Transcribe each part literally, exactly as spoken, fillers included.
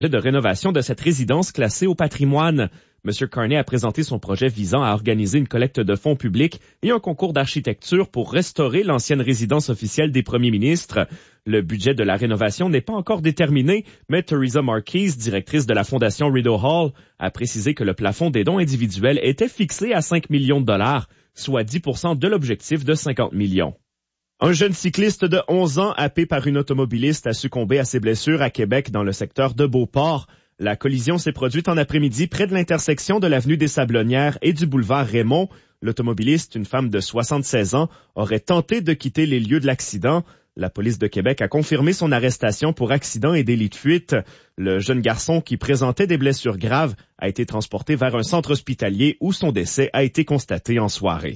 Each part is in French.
de rénovation de cette résidence classée au patrimoine. M. Carney a présenté son projet visant à organiser une collecte de fonds publics et un concours d'architecture pour restaurer l'ancienne résidence officielle des premiers ministres. Le budget de la rénovation n'est pas encore déterminé, mais Theresa Marquise, directrice de la Fondation Rideau Hall, a précisé que le plafond des dons individuels était fixé à cinq millions de dollars, soit dix pour cent de l'objectif de cinquante millions. Un jeune cycliste de onze ans happé par une automobiliste a succombé à ses blessures à Québec dans le secteur de Beauport. La collision s'est produite en après-midi près de l'intersection de l'avenue des Sablonnières et du boulevard Raymond. L'automobiliste, une femme de soixante-seize ans, aurait tenté de quitter les lieux de l'accident. La police de Québec a confirmé son arrestation pour accident et délit de fuite. Le jeune garçon qui présentait des blessures graves a été transporté vers un centre hospitalier où son décès a été constaté en soirée.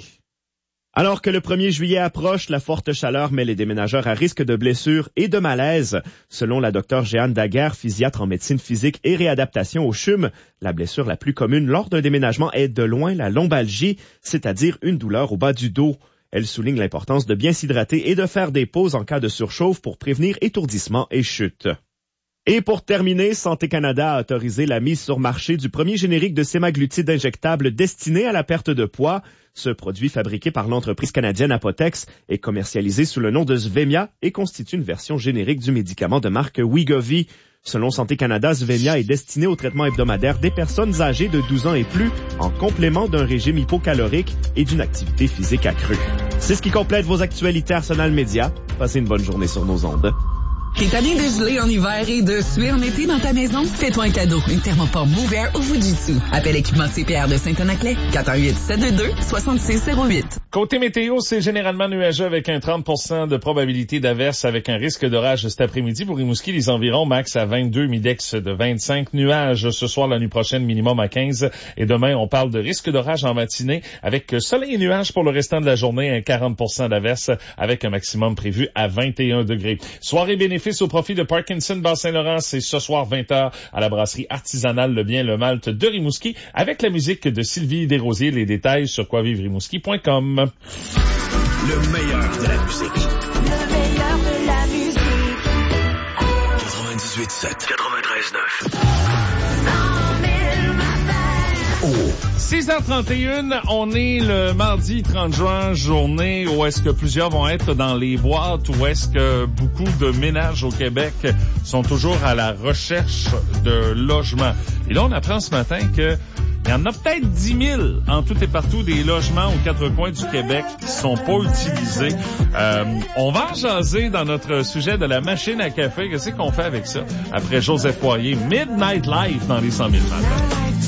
Alors que le premier juillet approche, la forte chaleur met les déménageurs à risque de blessures et de malaise. Selon la docteure Jeanne Daguerre, physiatre en médecine physique et réadaptation au C H U M, la blessure la plus commune lors d'un déménagement est de loin la lombalgie, c'est-à-dire une douleur au bas du dos. Elle souligne l'importance de bien s'hydrater et de faire des pauses en cas de surchauffe pour prévenir étourdissement et chute. Et pour terminer, Santé Canada a autorisé la mise sur marché du premier générique de sémaglutide injectable destiné à la perte de poids. Ce produit fabriqué par l'entreprise canadienne Apotex est commercialisé sous le nom de Zvemia et constitue une version générique du médicament de marque Wegovy. Selon Santé Canada, Zvemia est destiné au traitement hebdomadaire des personnes âgées de douze ans et plus en complément d'un régime hypocalorique et d'une activité physique accrue. C'est ce qui complète vos actualités Arsenal Média. Passez une bonne journée sur nos ondes. T'es tanné de geler en hiver et de suer en été dans ta maison? Fais-toi un cadeau. Une thermopompe Mover au Fujitsu. Appelle équipement C P R de Saint-Onaclet. quatre un huit, sept deux deux, six six zéro huit. Côté météo, c'est généralement nuageux avec un trente pour cent de probabilité d'averse avec un risque d'orage cet après-midi. Pour Rimouski, les environs max à vingt-deux, midex de vingt-cinq. Nuages ce soir, la nuit prochaine, minimum à quinze. Et demain, on parle de risque d'orage en matinée avec soleil et nuages pour le restant de la journée, un quarante pour cent d'averse avec un maximum prévu à vingt et un degrés. Soirée bénéfice au profit de Parkinson Bas-Saint-Laurent, c'est ce soir vingt heures à la brasserie artisanale Le Bien Le Malte de Rimouski avec la musique de Sylvie Desrosiers. Les détails sur quoi vivre rimouski point com. Le meilleur de la musique. Le meilleur de la musique. quatre-vingt-dix-huit sept, quatre-vingt-treize neuf. six heures trente et une, on est le mardi trente juin, journée où est-ce que plusieurs vont être dans les boîtes, où est-ce que beaucoup de ménages au Québec sont toujours à la recherche de logement. Et là, on apprend ce matin que il y en a peut-être dix mille en tout et partout des logements aux quatre coins du Québec qui sont pas utilisés. Euh, on va en jaser dans notre sujet de la machine à café. Qu'est-ce qu'on fait avec ça? Après Joseph Poirier, Midnight Live dans les cent mille matins.